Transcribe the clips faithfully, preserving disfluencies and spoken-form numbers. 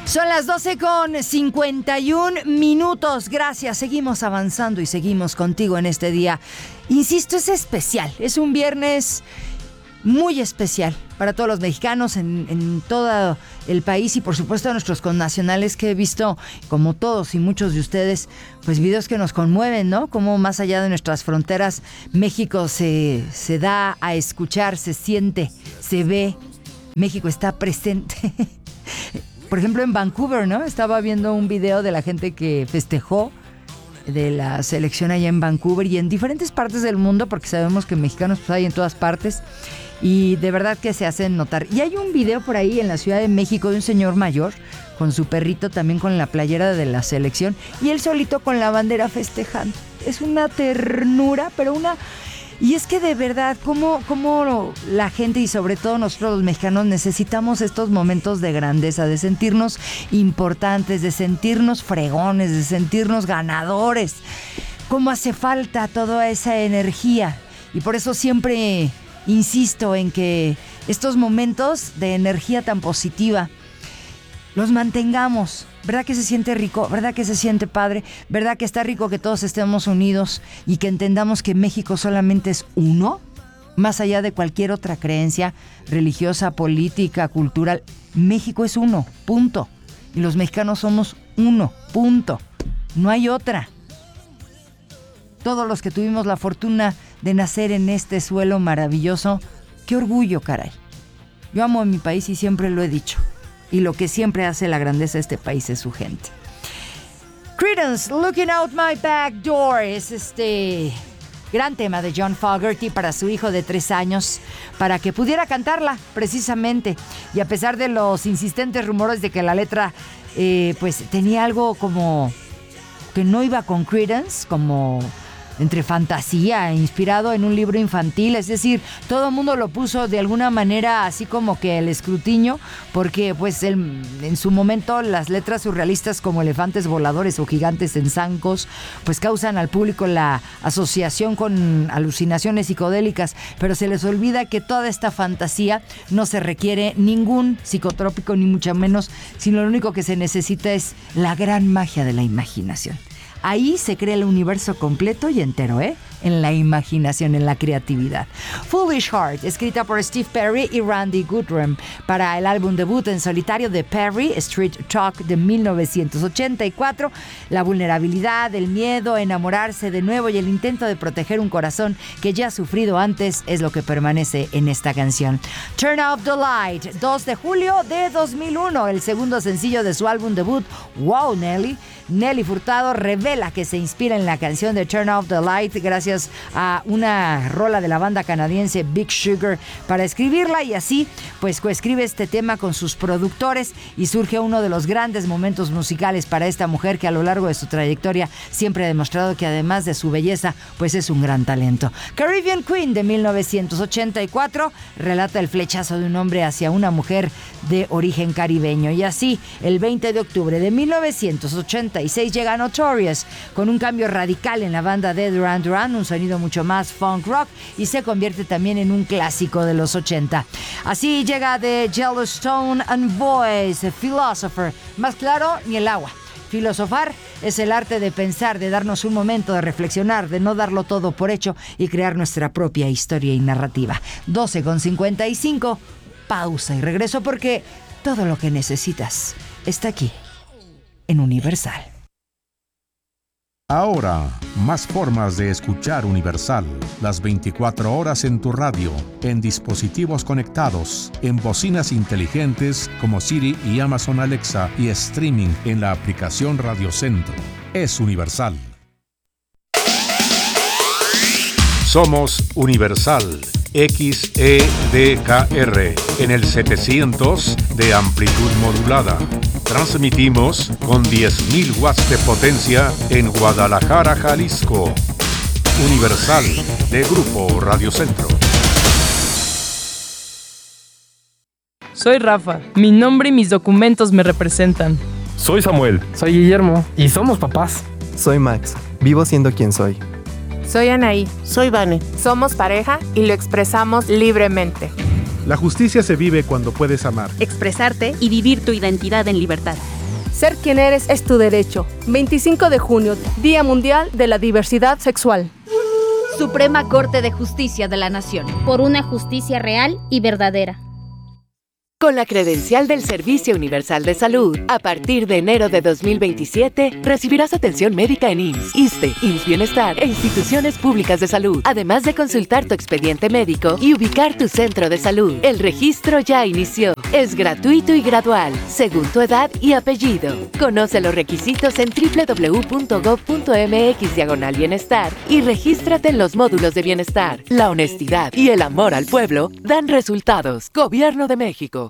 Son las doce con cincuenta y un minutos. Gracias, seguimos avanzando y seguimos contigo en este día. Insisto, es especial, es un viernes muy especial para todos los mexicanos en, en todo el país y por supuesto a nuestros connacionales que he visto, como todos y muchos de ustedes, pues videos que nos conmueven, ¿no? Como más allá de nuestras fronteras, México se, se da a escuchar, se siente, se ve, México está presente. Por ejemplo, en Vancouver, ¿no? Estaba viendo un video de la gente que festejó de la selección allá en Vancouver y en diferentes partes del mundo, porque sabemos que mexicanos pues hay en todas partes y de verdad que se hacen notar. Y hay un video por ahí en la Ciudad de México de un señor mayor con su perrito también con la playera de la selección y él solito con la bandera festejando. Es una ternura, pero una... Y es que de verdad, ¿cómo, cómo la gente y sobre todo nosotros los mexicanos necesitamos estos momentos de grandeza, de sentirnos importantes, de sentirnos fregones, de sentirnos ganadores? ¿Cómo hace falta toda esa energía? Y por eso siempre insisto en que estos momentos de energía tan positiva los mantengamos. ¿Verdad que se siente rico? ¿Verdad que se siente padre? ¿Verdad que está rico que todos estemos unidos y que entendamos que México solamente es uno? Más allá de cualquier otra creencia religiosa, política, cultural, México es uno, punto. Y los mexicanos somos uno, punto. No hay otra. Todos los que tuvimos la fortuna de nacer en este suelo maravilloso, qué orgullo, caray. Yo amo a mi país y siempre lo he dicho. Y lo que siempre hace la grandeza de este país es su gente. Creedence, Looking Out My Back Door es este gran tema de John Fogerty para su hijo de tres años, para que pudiera cantarla precisamente. Y a pesar de los insistentes rumores de que la letra eh, pues tenía algo como que no iba con Creedence, como entre fantasía, inspirado en un libro infantil, es decir, todo el mundo lo puso de alguna manera así como que el escrutinio, porque pues el, en su momento las letras surrealistas como elefantes voladores o gigantes en zancos, pues causan al público la asociación con alucinaciones psicodélicas, pero se les olvida que toda esta fantasía no se requiere ningún psicotrópico ni mucho menos, sino lo único que se necesita es la gran magia de la imaginación. Ahí se crea el universo completo y entero, ¿eh? En la imaginación, en la creatividad. Foolish Heart, escrita por Steve Perry y Randy Goodrum para el álbum debut en solitario de Perry, Street Talk de mil novecientos ochenta y cuatro. La vulnerabilidad, el miedo a enamorarse de nuevo y el intento de proteger un corazón que ya ha sufrido antes es lo que permanece en esta canción. Turn Off the Light, dos de julio de dos mil uno, el segundo sencillo de su álbum debut, Wow Nelly. Nelly Furtado revela que se inspira en la canción de Turn Off the Light gracias a una rola de la banda canadiense Big Sugar para escribirla y así pues coescribe este tema con sus productores y surge uno de los grandes momentos musicales para esta mujer que a lo largo de su trayectoria siempre ha demostrado que además de su belleza pues es un gran talento. Caribbean Queen de mil novecientos ochenta y cuatro relata el flechazo de un hombre hacia una mujer de origen caribeño y así el veinte de octubre de mil novecientos ochenta y seis llega Notorious con un cambio radical en la banda de Duran Duran, un sonido mucho más funk rock y se convierte también en un clásico de los ochenta. Así llega de Yellowstone and Voice, Philosopher, más claro ni el agua. Filosofar es el arte de pensar, de darnos un momento de reflexionar, de no darlo todo por hecho y crear nuestra propia historia y narrativa. doce con cincuenta y cinco, pausa y regreso porque todo lo que necesitas está aquí en Universal. Ahora, más formas de escuchar Universal. Las veinticuatro horas en tu radio, en dispositivos conectados, en bocinas inteligentes como Siri y Amazon Alexa y streaming en la aplicación Radio Centro. Es Universal. Somos Universal. X E D K R en el setecientos de amplitud modulada. Transmitimos con diez mil watts de potencia en Guadalajara, Jalisco. Universal, de Grupo Radio Centro. Soy Rafa. Mi nombre y mis documentos me representan. Soy Samuel. Soy Guillermo. Y somos papás. Soy Max. Vivo siendo quien soy. Soy Anaí. Soy Vane. Somos pareja y lo expresamos libremente. La justicia se vive cuando puedes amar, expresarte y vivir tu identidad en libertad. Ser quien eres es tu derecho. veinticinco de junio, Día Mundial de la Diversidad Sexual. Suprema Corte de Justicia de la Nación. Por una justicia real y verdadera. Con la credencial del Servicio Universal de Salud, a partir de enero de dos mil veintisiete, recibirás atención médica en I M S S, ISSSTE, I M S S Bienestar e instituciones públicas de salud, además de consultar tu expediente médico y ubicar tu centro de salud. El registro ya inició. Es gratuito y gradual, según tu edad y apellido. Conoce los requisitos en doble u doble u doble u punto gob punto eme equis diagonal bienestar y regístrate en los módulos de bienestar. La honestidad y el amor al pueblo dan resultados. Gobierno de México.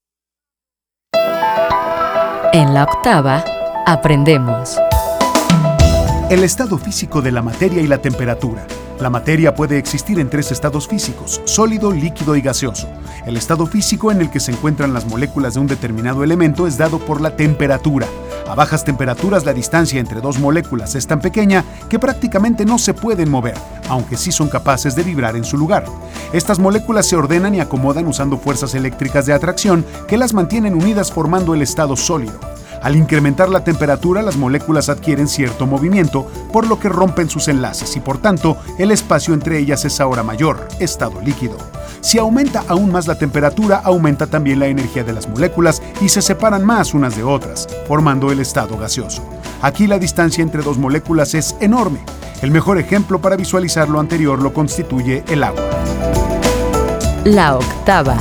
En la octava, aprendemos. El estado físico de la materia y la temperatura. La materia puede existir en tres estados físicos: sólido, líquido y gaseoso. El estado físico en el que se encuentran las moléculas de un determinado elemento es dado por la temperatura. A bajas temperaturas, la distancia entre dos moléculas es tan pequeña que prácticamente no se pueden mover, aunque sí son capaces de vibrar en su lugar. Estas moléculas se ordenan y acomodan usando fuerzas eléctricas de atracción que las mantienen unidas formando el estado sólido. Al incrementar la temperatura, las moléculas adquieren cierto movimiento, por lo que rompen sus enlaces y, por tanto, el espacio entre ellas es ahora mayor, estado líquido. Si aumenta aún más la temperatura, aumenta también la energía de las moléculas y se separan más unas de otras, formando el estado gaseoso. Aquí la distancia entre dos moléculas es enorme. El mejor ejemplo para visualizar lo anterior lo constituye el agua. La octava.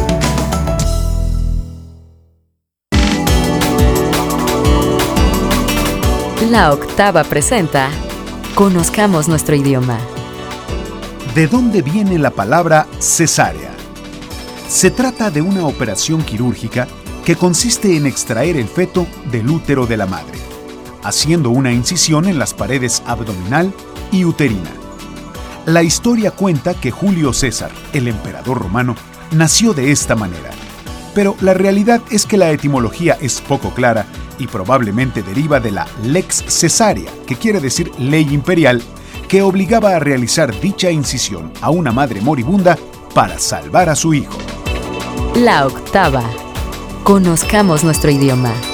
La octava presenta Conozcamos nuestro idioma. ¿De dónde viene la palabra cesárea? Se trata de una operación quirúrgica que consiste en extraer el feto del útero de la madre, haciendo una incisión en las paredes abdominal y uterina. La historia cuenta que Julio César, el emperador romano, nació de esta manera, pero la realidad es que la etimología es poco clara y probablemente deriva de la lex cesárea, que quiere decir ley imperial, que obligaba a realizar dicha incisión a una madre moribunda para salvar a su hijo. La octava. Conozcamos nuestro idioma.